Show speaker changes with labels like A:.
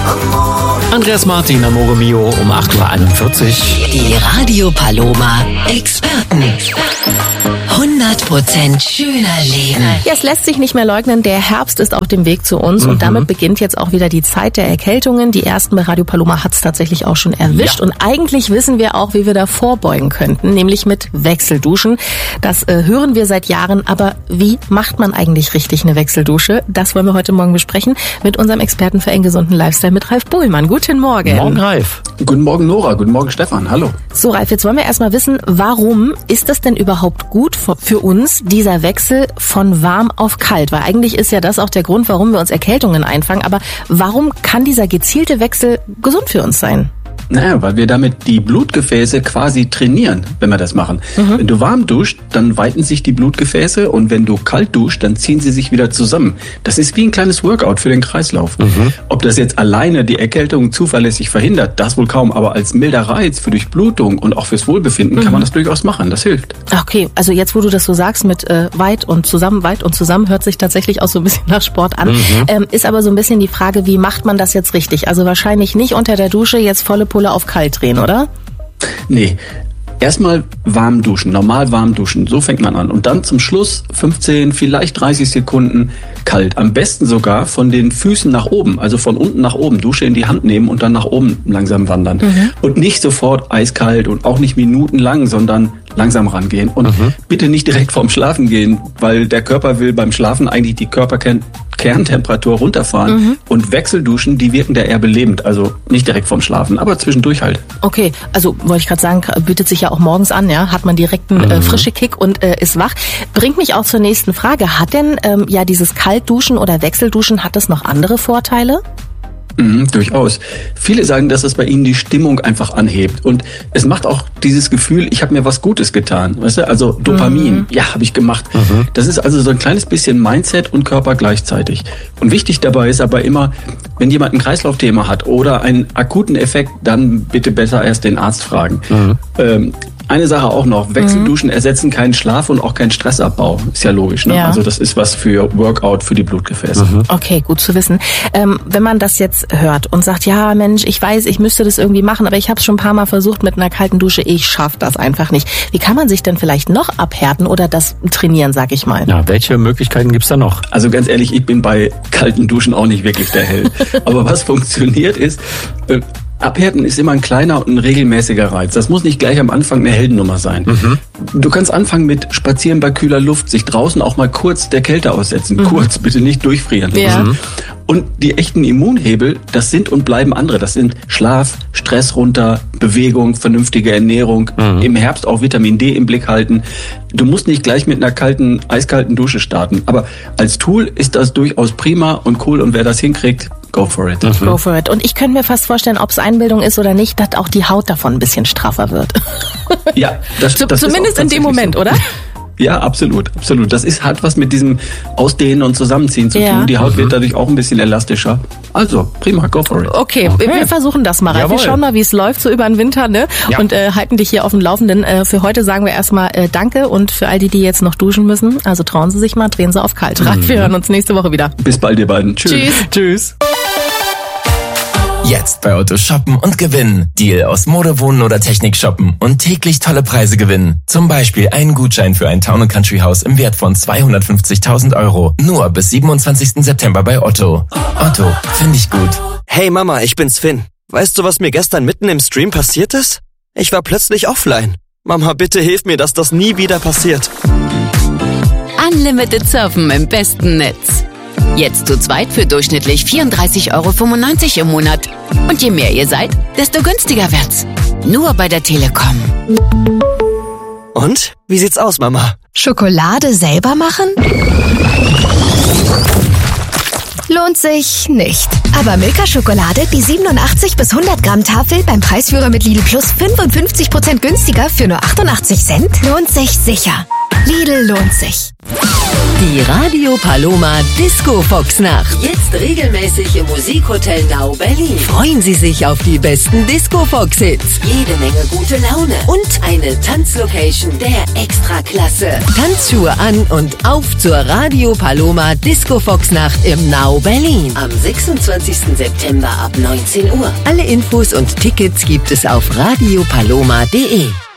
A: Andreas Martin, Amore Mio, um 8.41 Uhr.
B: Die Radio Paloma Experten. 100% schöner Leben.
C: Ja, es lässt sich nicht mehr leugnen, der Herbst ist auf dem Weg zu uns und damit beginnt jetzt auch wieder die Zeit der Erkältungen. Die ersten bei Radio Paloma hat es tatsächlich auch schon erwischt und eigentlich wissen wir auch, wie wir da vorbeugen könnten, nämlich mit Wechselduschen. Das hören wir seit Jahren, aber wie macht man eigentlich richtig eine Wechseldusche? Das wollen wir heute Morgen besprechen mit unserem Experten für einen gesunden Lifestyle, mit Ralf Bohlmann. Guten Morgen.
A: Morgen, Ralf.
D: Guten Morgen, Nora. Guten Morgen, Stefan. Hallo.
C: So, Ralf, jetzt wollen wir erstmal wissen, warum ist das denn überhaupt gut für uns, dieser Wechsel von warm auf kalt? Weil eigentlich ist ja das auch der Grund, warum wir uns Erkältungen einfangen. Aber warum kann dieser gezielte Wechsel gesund für uns sein?
D: Naja, weil wir damit die Blutgefäße quasi trainieren, wenn wir das machen. Wenn du warm duscht, dann weiten sich die Blutgefäße und wenn du kalt duscht, dann ziehen sie sich wieder zusammen. Das ist wie ein kleines Workout für den Kreislauf. Ob das jetzt alleine die Erkältung zuverlässig verhindert, das wohl kaum, aber als milder Reiz für Durchblutung und auch fürs Wohlbefinden kann man das durchaus machen. Das hilft.
C: Okay, also jetzt, wo du das so sagst mit weit und zusammen, hört sich tatsächlich auch so ein bisschen nach Sport an. Ist aber so ein bisschen die Frage, wie macht man das jetzt richtig? Also wahrscheinlich nicht unter der Dusche jetzt volle Pulle auf kalt drehen, oder?
D: Nee. Erstmal warm duschen, normal warm duschen, so fängt man an. Und dann zum Schluss 15, vielleicht 30 Sekunden kalt. Am besten sogar von den Füßen nach oben, also von unten nach oben, Dusche in die Hand nehmen und dann nach oben langsam wandern. Und nicht sofort eiskalt und auch nicht minutenlang, sondern langsam rangehen. Und bitte nicht direkt vorm Schlafen gehen, weil der Körper will beim Schlafen eigentlich die Körperkerntemperatur runterfahren. Und Wechselduschen, die wirken da eher belebend, also nicht direkt vorm Schlafen, aber zwischendurch halt.
C: Okay, also wollte ich gerade sagen, bietet sich ja auch morgens an, ja, hat man direkt einen frische Kick und ist wach. Bringt mich auch zur nächsten Frage. Hat denn ja dieses Kaltduschen oder Wechselduschen, hat das noch andere Vorteile?
D: Durchaus. Viele sagen, dass es bei ihnen die Stimmung einfach anhebt. Und es macht auch dieses Gefühl, ich habe mir was Gutes getan. Weißt du? Also Dopamin, ja, habe ich gemacht. Das ist also so ein kleines bisschen Mindset und Körper gleichzeitig. Und wichtig dabei ist aber immer, wenn jemand ein Kreislaufthema hat oder einen akuten Effekt, dann bitte besser erst den Arzt fragen. Eine Sache auch noch, Wechselduschen ersetzen keinen Schlaf und auch keinen Stressabbau. Ist ja logisch, ne? Ja. Also das ist was für Workout für die Blutgefäße.
C: Okay, gut zu wissen. Wenn man das jetzt hört und sagt, ja Mensch, ich weiß, ich müsste das irgendwie machen, aber ich habe es schon ein paar Mal versucht mit einer kalten Dusche, ich schaffe das einfach nicht. Wie kann man sich denn vielleicht noch abhärten oder das trainieren, sag ich mal?
A: Ja, welche Möglichkeiten gibt's da noch?
D: Also ganz ehrlich, ich bin bei kalten Duschen auch nicht wirklich der Held. Aber was funktioniert ist, Abhärten ist immer ein kleiner und ein regelmäßiger Reiz. Das muss nicht gleich am Anfang eine Heldennummer sein. Du kannst anfangen mit Spazieren bei kühler Luft, sich draußen auch mal kurz der Kälte aussetzen. Kurz, bitte nicht durchfrieren.
C: Ja.
D: Und die echten Immunhebel, das sind und bleiben andere. Das sind Schlaf, Stress runter, Bewegung, vernünftige Ernährung, im Herbst auch Vitamin D im Blick halten. Du musst nicht gleich mit einer eiskalten Dusche starten. Aber als Tool ist das durchaus prima und cool. Und wer das hinkriegt, go for it.
C: Go for it. Und ich könnte mir fast vorstellen, ob es Einbildung ist oder nicht, dass auch die Haut davon ein bisschen straffer wird.
D: Ja, das
C: zumindest
D: ist
C: in dem Moment,
D: so.
C: Oder?
D: Ja, absolut. Das hat was mit diesem Ausdehnen und Zusammenziehen zu tun. Die Haut wird dadurch auch ein bisschen elastischer. Also, prima, go for it.
C: Okay. Wir versuchen das mal, Ralf. Wir schauen mal, wie es läuft so über den Winter, ne? Ja. Und halten dich hier auf dem Laufenden. Für heute sagen wir erstmal Danke und für all die jetzt noch duschen müssen, also trauen Sie sich mal, drehen Sie auf kalt. Ralf, wir hören uns nächste Woche wieder.
D: Bis bald, ihr beiden. Tschüss.
A: Tschüss.
E: Jetzt bei Otto shoppen und gewinnen. Deal aus Mode, Wohnen oder Technik shoppen und täglich tolle Preise gewinnen. Zum Beispiel einen Gutschein für ein Town & Country Haus im Wert von 250.000 €. Nur bis 27. September bei Otto. Otto, finde ich gut.
F: Hey Mama, ich bin's Finn. Weißt du, was mir gestern mitten im Stream passiert ist? Ich war plötzlich offline. Mama, bitte hilf mir, dass das nie wieder passiert.
B: Unlimited Surfen im besten Netz. Jetzt zu zweit für durchschnittlich 34,95 € im Monat. Und je mehr ihr seid, desto günstiger wird's. Nur bei der Telekom.
F: Und? Wie sieht's aus, Mama?
G: Schokolade selber machen? Lohnt sich nicht. Aber Milka-Schokolade, die 87 bis 100 Gramm Tafel beim Preisführer mit Lidl Plus 55% günstiger für nur 88 Cent, lohnt sich sicher. Lidl lohnt sich.
H: Die Radio Paloma Disco Fox Nacht. Jetzt regelmäßig im Musikhotel Now Berlin. Freuen Sie sich auf die besten Disco Fox Hits, jede Menge gute Laune und eine Tanzlocation der Extraklasse. Tanzschuhe an und auf zur Radio Paloma Disco Fox Nacht im Now Berlin. Am 26. September ab 19 Uhr. Alle Infos und Tickets gibt es auf radiopaloma.de.